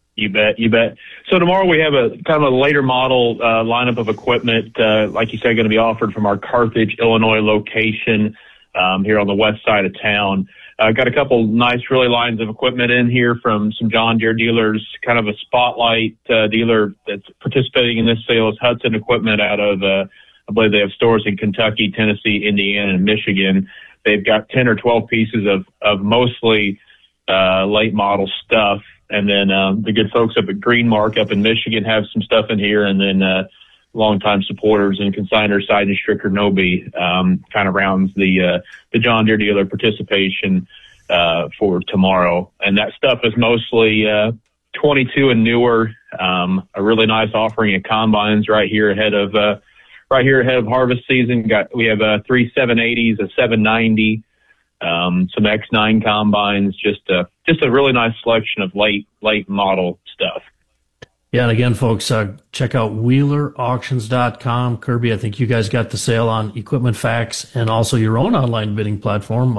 You bet, you bet. So tomorrow we have a kind of a later model lineup of equipment, like you said, going to be offered from our Carthage, Illinois location here on the west side of town. Got a couple nice, really lines of equipment in here from some John Deere dealers. Kind of a spotlight dealer that's participating in this sale is Hudson Equipment out of, I believe they have stores in Kentucky, Tennessee, Indiana, and Michigan. They've got 10 or 12 pieces of mostly late model stuff. And then the good folks up at Greenmark up in Michigan have some stuff in here. And then longtime supporters and consignors, Seid and Stricker Nobe, kind of rounds the John Deere dealer participation for tomorrow. And that stuff is mostly 22 and newer. A really nice offering of combines right here ahead of harvest season. We have 3 780s, a 790. Some X9 combines, just a really nice selection of late model stuff. Yeah, and again, folks, check out WheelerAuctions.com. Kirby, I think you guys got the sale on Equipment Facts and also your own online bidding platform,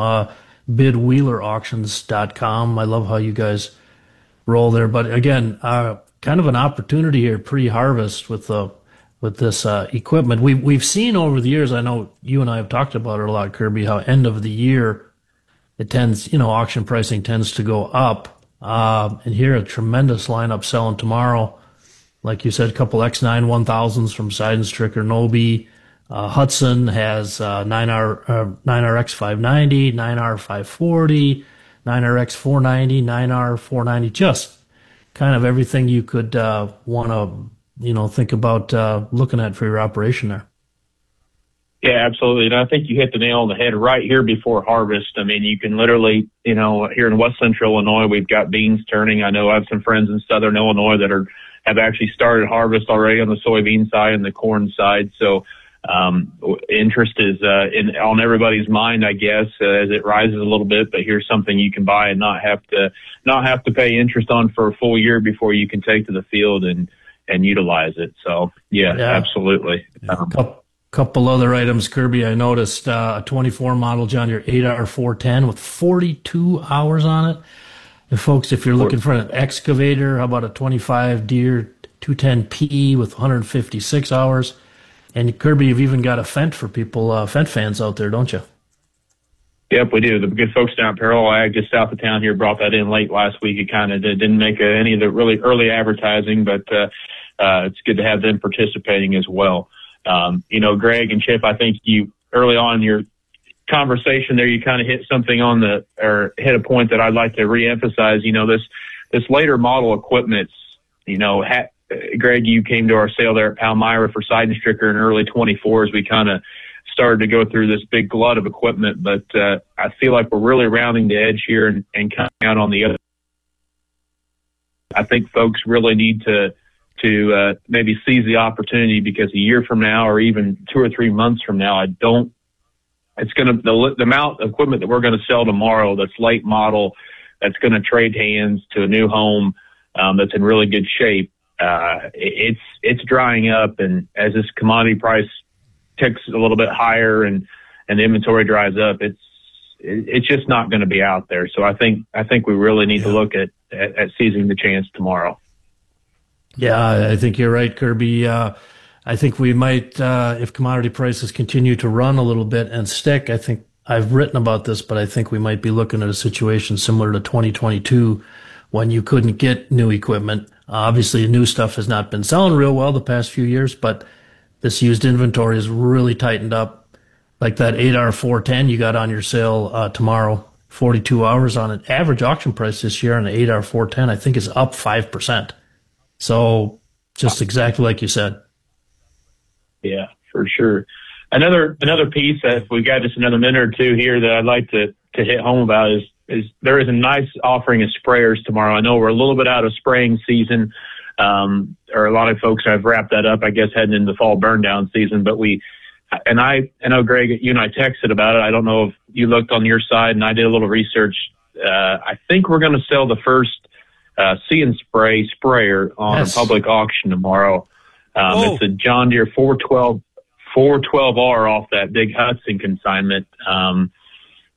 BidWheelerAuctions.com. I love how you guys roll there. But again, kind of an opportunity here pre-harvest with this equipment. We've seen over the years, I know you and I have talked about it a lot, Kirby, how end of the year it tends, auction pricing tends to go up. And here a tremendous lineup selling tomorrow. Like you said, a couple X9 1000s from Seid and Stricker Nobe. Hudson has 9RX 590, 9R 540, 9RX 490, 9R 490. Just kind of everything you could want to think about looking at for your operation there. Yeah, absolutely. And I think you hit the nail on the head right here before harvest. I mean, you can literally, here in West Central Illinois, we've got beans turning. I know I have some friends in Southern Illinois that have actually started harvest already on the soybean side and the corn side. So interest is on everybody's mind, I guess, as it rises a little bit. But here's something you can buy and not have to pay interest on for a full year before you can take to the field and utilize it. So yeah. Absolutely. Couple other items, Kirby. I noticed a 24 model John Deere 8R 410 with 42 hours on it. And folks, if you're looking for an excavator, how about a 25 Deere 210P with 156 hours? And Kirby, you've even got a Fendt for people, Fendt fans out there, don't you? Yep, we do. The good folks down at Parallel Ag, just south of town here, brought that in late last week. It kind of didn't make any of the really early advertising, but it's good to have them participating as well. Greg and Chip, I think you early on in your conversation there, you kind of hit something hit a point that I'd like to reemphasize. This later model equipment's, Greg, you came to our sale there at Palmyra for Seid and Stricker in early 24 as we kind of started to go through this big glut of equipment. But I feel like we're really rounding the edge here and coming out on the other. I think folks really need to maybe seize the opportunity, because a year from now or even 2 or 3 months from now, the amount of equipment that we're going to sell tomorrow that's late model, that's going to trade hands to a new home, that's in really good shape. It's drying up, and as this commodity price ticks a little bit higher and the inventory dries up, it's just not going to be out there. So I think we really need to look at seizing the chance tomorrow. Yeah, I think you're right, Kirby. I think we might, if commodity prices continue to run a little bit and stick, I think I've written about this, but I think we might be looking at a situation similar to 2022 when you couldn't get new equipment. Obviously, new stuff has not been selling real well the past few years, but this used inventory has really tightened up. Like that 8R 410 you got on your sale tomorrow, 42 hours on it. Average auction price this year on the 8R 410, I think, is up 5%. So just exactly like you said. Yeah, for sure. Another piece that we've got just another minute or two here that I'd like to hit home about is there is a nice offering of sprayers tomorrow. I know we're a little bit out of spraying season, or a lot of folks have wrapped that up, I guess, heading into the fall burn down season. But I know, Greg, you and I texted about it. I don't know if you looked on your side, and I did a little research. I think we're going to sell the first See and Spray sprayer on a public auction tomorrow. It's a John Deere 412R off that big Hudson consignment.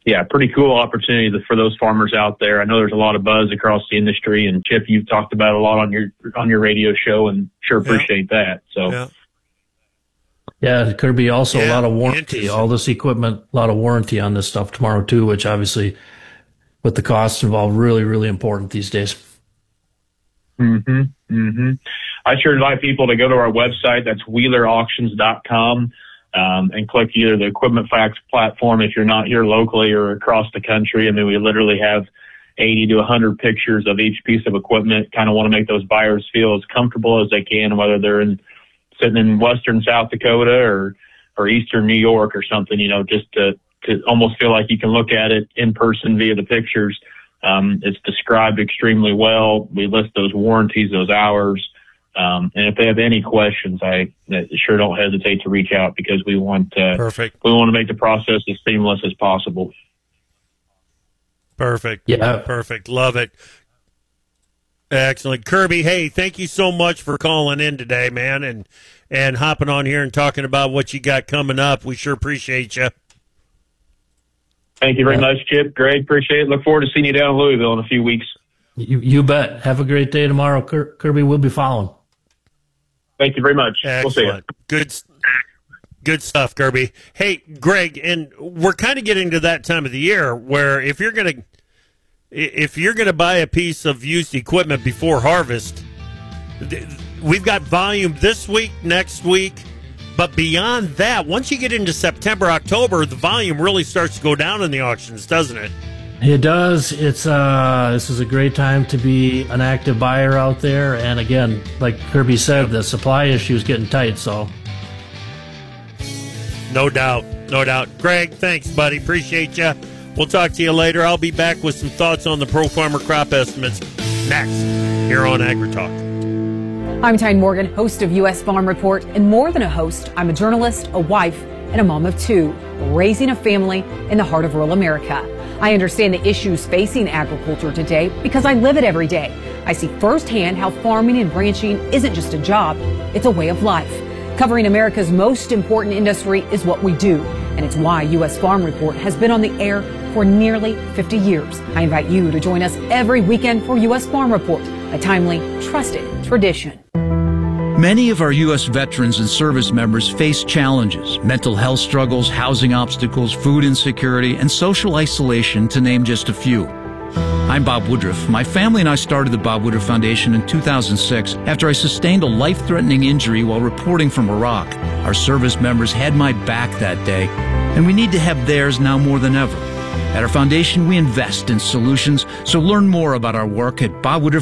yeah, pretty cool opportunity for those farmers out there. I know there's a lot of buzz across the industry, and Chip, you've talked about it a lot on your radio show, and sure appreciate that. So. Yeah, Kirby, also a lot of warranty. All this equipment, a lot of warranty on this stuff tomorrow too, which obviously with the costs involved, really, really important these days. I sure invite people to go to our website. That's WheelerAuctions.com. And click either the Equipment Facts platform if you're not here locally or across the country. I mean, we literally have 80 to 100 pictures of each piece of equipment. Kind of want to make those buyers feel as comfortable as they can, whether they're sitting in western South Dakota or eastern New York or something, just to almost feel like you can look at it in person via the pictures. It's described extremely well. We list those warranties, those hours. And if they have any questions, I sure don't hesitate to reach out, because we want to make the process as seamless as possible. Perfect. Yeah. Perfect. Love it. Excellent. Kirby, hey, thank you so much for calling in today, man, and hopping on here and talking about what you got coming up. We sure appreciate you. Thank you very much, Chip. Greg, appreciate it. Look forward to seeing you down in Louisville in a few weeks. You bet. Have a great day tomorrow, Kirby. We'll be following. Thank you very much. Excellent. We'll see you. Good stuff, Kirby. Hey, Greg, and we're kind of getting to that time of the year where if you're gonna buy a piece of used equipment before harvest, we've got volume this week, next week, but beyond that, once you get into September, October, the volume really starts to go down in the auctions, doesn't it? It does. It's this is a great time to be an active buyer out there. And again, like Kirby said, the supply issue is getting tight. So, no doubt. Greg, thanks, buddy. Appreciate you. We'll talk to you later. I'll be back with some thoughts on the Pro Farmer crop estimates next here on AgriTalk. I'm Tyne Morgan, host of U.S. Farm Report, and more than a host, I'm a journalist, a wife, and a mom of two, raising a family in the heart of rural America. I understand the issues facing agriculture today because I live it every day. I see firsthand how farming and ranching isn't just a job, it's a way of life. Covering America's most important industry is what we do, and it's why U.S. Farm Report has been on the air for nearly 50 years. I invite you to join us every weekend for U.S. Farm Report, a timely, trusted tradition. Many of our U.S. veterans and service members face challenges, mental health struggles, housing obstacles, food insecurity, and social isolation, to name just a few. I'm Bob Woodruff. My family and I started the Bob Woodruff Foundation in 2006 after I sustained a life-threatening injury while reporting from Iraq. Our service members had my back that day, and we need to have theirs now more than ever. At our foundation, we invest in solutions, so learn more about our work at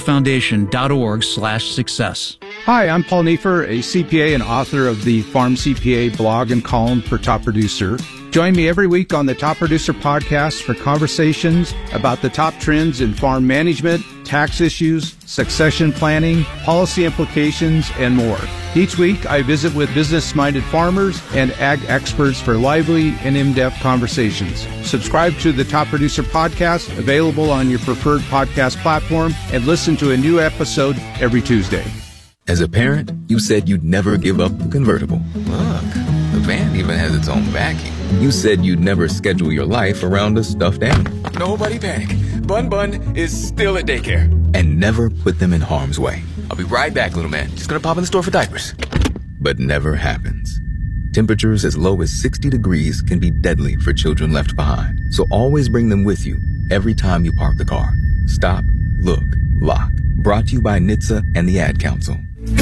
bobwoodrufffoundation.org/success. Hi, I'm Paul Neiffer, a CPA and author of the Farm CPA blog and column for Top Producer. Join me every week on the Top Producer podcast for conversations about the top trends in farm management, tax issues, succession planning, policy implications, and more. Each week, I visit with business-minded farmers and ag experts for lively and in-depth conversations. Subscribe to the Top Producer podcast, available on your preferred podcast platform, and listen to a new episode every Tuesday. As a parent, you said you'd never give up the convertible. Look, the van even has its own backing. You said you'd never schedule your life around a stuffed animal. Nobody panic. Bun is still at daycare. And never put them in harm's way. I'll be right back, little man. Just gonna pop in the store for diapers. But never happens. Temperatures as low as 60 degrees can be deadly for children left behind. So always bring them with you every time you park the car. Stop, look, lock. Brought to you by NHTSA and the Ad Council.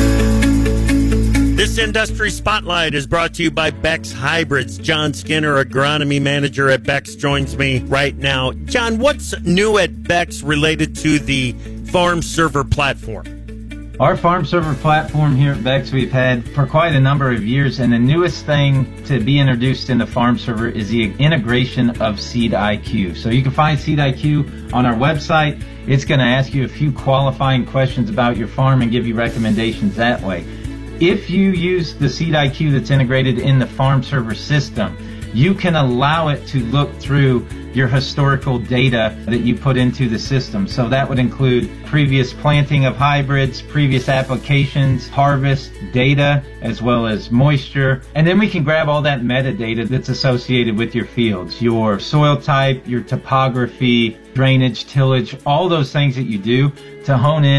This Industry Spotlight is brought to you by Beck's Hybrids. John Skinner, agronomy manager at Beck's, joins me right now. John, what's new at Beck's related to the Farm Server platform? Our Farm Server platform here at Beck's we've had for quite a number of years, and the newest thing to be introduced in the Farm Server is the integration of Seed IQ. So you can find Seed IQ on our website. It's going to ask you a few qualifying questions about your farm and give you recommendations that way. If you use the Seed IQ that's integrated in the Farm Server system, you can allow it to look through your historical data that you put into the system. So that would include previous planting of hybrids, previous applications, harvest data, as well as moisture. And then we can grab all that metadata that's associated with your fields, your soil type, your topography, drainage, tillage, all those things that you do to hone in